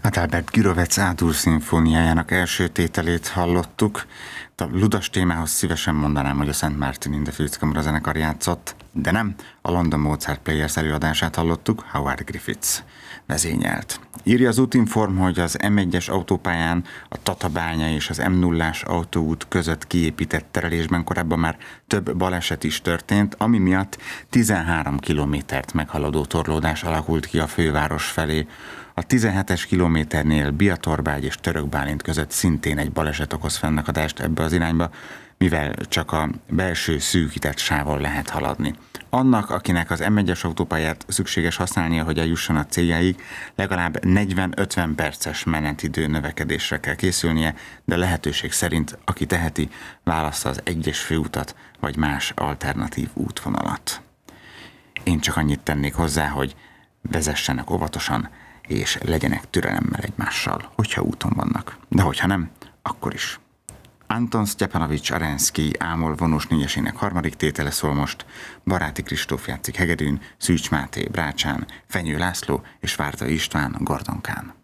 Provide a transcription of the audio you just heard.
Adalbert Gürowetz A-dur szimfóniájának első tételét hallottuk. A ludas témához szívesen mondanám, hogy a Szent Mártin in the Fields Kamara zenekar játszott, de nem, a London Mozart Players előadását hallottuk, Howard Griffiths vezényelt. Írja az Útinform, hogy az M1-es autópályán a Tatabánya és az M0-ás autóút között kiépített terelésben korábban már több baleset is történt, ami miatt 13 kilométert meghaladó torlódás alakult ki a főváros felé. A 17-es kilométernél Biatorbágy és Törökbálint között szintén egy baleset okoz fennakadást ebbe az irányba, mivel csak a belső szűkített sávon lehet haladni. Annak, akinek az M1-es autópályát szükséges használnia, hogy eljusson a céljáig, legalább 40-50 perces menetidő növekedésre kell készülnie, de lehetőség szerint, aki teheti, válassza az 1-es főutat vagy más alternatív útvonalat. Én csak annyit tennék hozzá, hogy vezessenek óvatosan, és legyenek türelemmel egymással, hogyha úton vannak. De hogyha nem, akkor is. Anton Sztyepanovics Arenszkij ámol vonós négyesének harmadik tétele szól most, Baráti Kristóf játszik hegedűn, Szűcs Máté Brácsán, Fenyő László és Várda István Gordonkán.